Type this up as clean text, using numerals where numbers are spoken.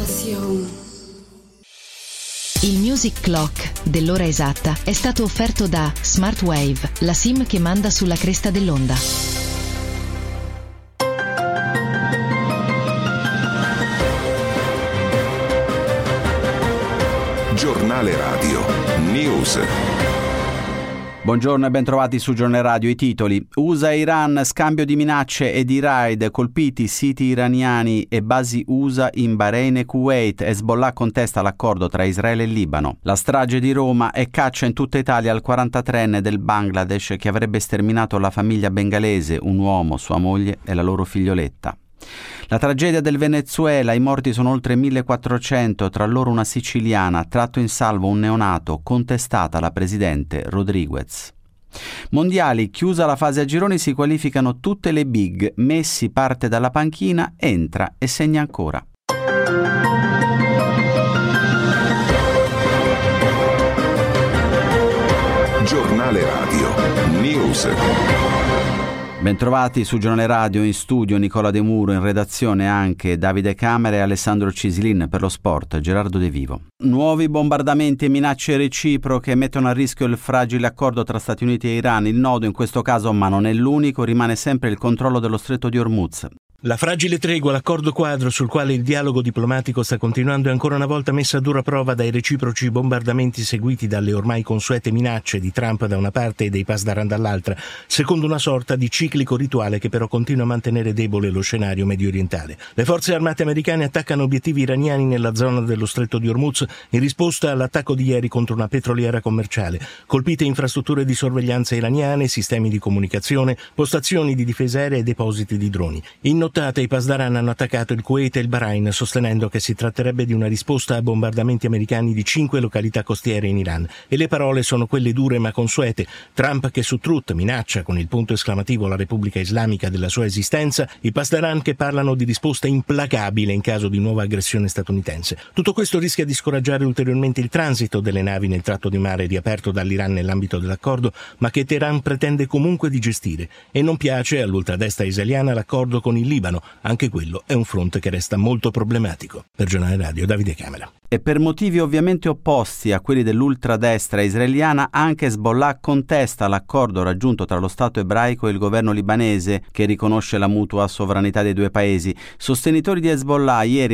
Il Music Clock dell'ora esatta è stato offerto da Smartwave, la SIM che manda sulla cresta dell'onda. Giornale Radio News. Buongiorno e bentrovati su Giornale Radio. I titoli: USA e Iran, scambio di minacce e di raid, colpiti siti iraniani e basi USA in Bahrain e Kuwait. Hezbollah contesta l'accordo tra Israele e Libano. La strage di Roma e caccia in tutta Italia al 43enne del Bangladesh che avrebbe sterminato la famiglia bengalese, un uomo, sua moglie e la loro figlioletta. La tragedia del Venezuela, i morti sono oltre 1400, tra loro una siciliana, tratto in salvo un neonato, contestata la presidente Rodriguez. Mondiali, chiusa la fase a gironi, si qualificano tutte le big. Messi parte dalla panchina, entra e segna ancora. Giornale Radio News. Bentrovati su Giornale Radio, in studio Nicola De Muro, in redazione anche Davide Camera e Alessandro Cislin, per lo sport Gerardo De Vivo. Nuovi bombardamenti e minacce reciproche mettono a rischio il fragile accordo tra Stati Uniti e Iran. Il nodo in questo caso, ma non è l'unico, rimane sempre il controllo dello stretto di Hormuz. La fragile tregua, l'accordo quadro sul quale il dialogo diplomatico sta continuando, è ancora una volta messa a dura prova dai reciproci bombardamenti seguiti dalle ormai consuete minacce di Trump da una parte e dei Pasdaran dall'altra, secondo una sorta di ciclico rituale che però continua a mantenere debole lo scenario medio orientale. Le forze armate americane attaccano obiettivi iraniani nella zona dello stretto di Hormuz in risposta all'attacco di ieri contro una petroliera commerciale. Colpite infrastrutture di sorveglianza iraniane, sistemi di comunicazione, postazioni di difesa aerea e depositi di droni. I Pasdaran hanno attaccato il Kuwait e il Bahrain, sostenendo che si tratterebbe di una risposta a bombardamenti americani di 5 località costiere in Iran. E le parole sono quelle dure ma consuete. Trump che su Truth minaccia con il punto esclamativo la Repubblica Islamica della sua esistenza, i Pasdaran che parlano di risposta implacabile in caso di nuova aggressione statunitense. Tutto questo rischia di scoraggiare ulteriormente il transito delle navi nel tratto di mare riaperto dall'Iran nell'ambito dell'accordo, ma che Teheran pretende comunque di gestire. E non piace all'ultradestra israeliana l'accordo con il Libano. Anche quello è un fronte che resta molto problematico. Per Giornale Radio, Davide Camera. E per motivi ovviamente opposti a quelli dell'ultradestra israeliana, anche Hezbollah contesta l'accordo raggiunto tra lo Stato ebraico e il governo libanese che riconosce la mutua sovranità dei due paesi. Sostenitori di Hezbollah ieri